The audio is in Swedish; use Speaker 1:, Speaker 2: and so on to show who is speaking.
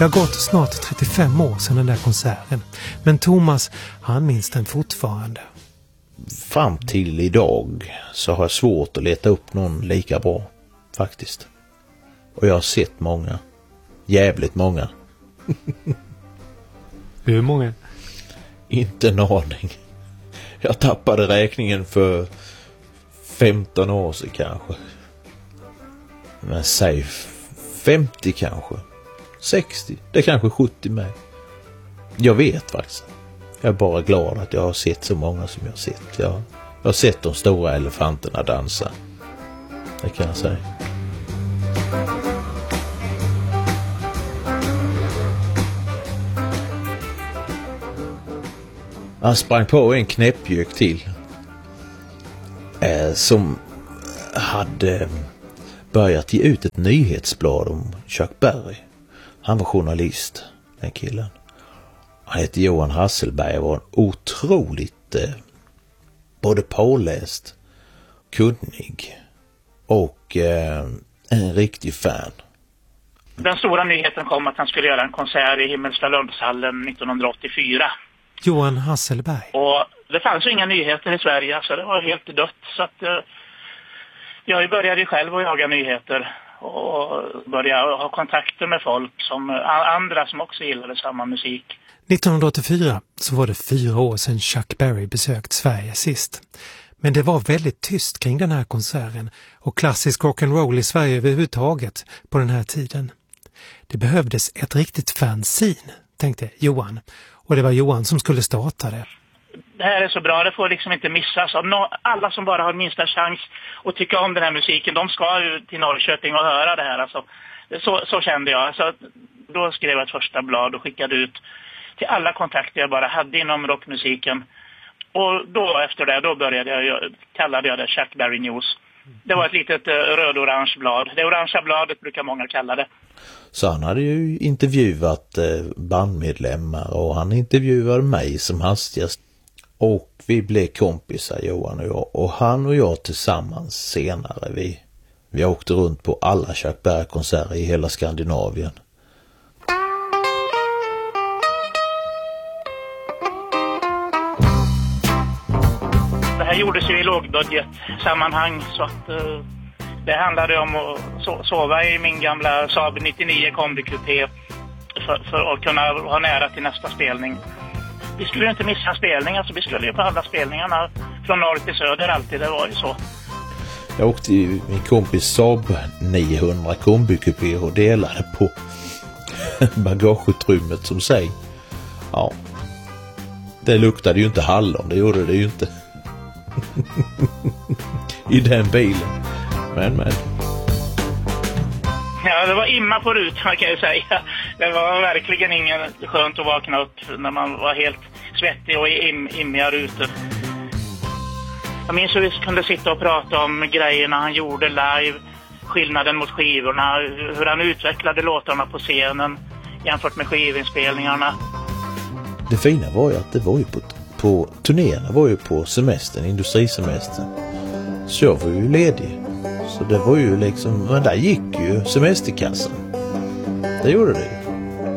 Speaker 1: Det har gått snart 35 år sedan den där konserten. Men Thomas, han minns den fortfarande.
Speaker 2: Fram till idag så har jag svårt att leta upp någon lika bra, faktiskt. Och jag har sett många. Jävligt många.
Speaker 1: Hur många?
Speaker 2: Inte en aning. Jag tappade räkningen för 15 år sedan kanske. Men säg 50 kanske. 60. Det är kanske 70 med. Jag vet faktiskt. Jag är bara glad att jag har sett så många som jag har sett. Jag har sett de stora elefanterna dansa. Det kan jag säga. Han sprang på en knäppjök till. Som hade börjat ge ut ett nyhetsblad om Chuck Berry. Han var journalist, den killen. Han hette Johan Hasselberg och var otroligt både påläst, kunnig och en riktig fan.
Speaker 3: Den stora nyheten kom att han skulle göra en konsert i Himmelstalundshallen 1984.
Speaker 1: Johan Hasselberg.
Speaker 3: Och det fanns ju inga nyheter i Sverige, så det var helt dött. Så att jag började ju själv att jaga nyheter och började ha kontakter med folk som andra som också gillade samma musik.
Speaker 1: 1984 så var det 4 år sedan Chuck Berry besökt Sverige sist. Men det var väldigt tyst kring den här konserten och klassisk rock'n'roll i Sverige överhuvudtaget på den här tiden. Det behövdes ett riktigt fanzine, tänkte Johan. Och det var Johan som skulle starta det.
Speaker 3: Det här är så bra, det får liksom inte missas. Alla som bara har minsta chans att tycka om den här musiken, de ska ju till Norrköping och höra det här. Alltså, så kände jag. Alltså, då skrev jag ett första blad och skickade ut till alla kontakter jag bara hade inom rockmusiken. Och då efter det, då kallade jag det Chuck Berry News. Det var ett litet röd-orange blad. Det orangea bladet brukar många kalla det.
Speaker 2: Så han hade ju intervjuat bandmedlemmar och han intervjuade mig som hastigast. Och vi blev kompisar, Johan och jag. Och han och jag tillsammans senare, vi åkte runt på alla Chuck Berry-konserter i hela Skandinavien.
Speaker 3: Det här gjordes ju i lågbudgetsammanhang så att det handlade om att sova i min gamla Saab 99 kombikupé för att kunna ha nära till nästa spelning. Vi skulle ju inte missa en spelning, alltså vi skulle ju på alla spelningarna från norr till söder alltid, det var ju så.
Speaker 2: Jag åkte ju min kompis Saab 900 kombikupé och delade på bagageutrymmet som säg. Ja, det luktade ju inte hallon, det gjorde det ju inte. I den bilen. Men.
Speaker 3: Ja, det var imma på rutan kan jag säga. Det var verkligen ingen skönt att vakna upp när man var helt svettig och immiga rutor. Jag minns hur vi kunde sitta och prata om grejerna han gjorde live, skillnaden mot skivorna, hur han utvecklade låtarna på scenen jämfört med skivinspelningarna.
Speaker 2: Det fina var ju att det var ju på turnéerna var ju på semestern, industrisemestern. Så jag var ju ledig. Så det var ju liksom, men där gick ju semesterkassan. Det gjorde det.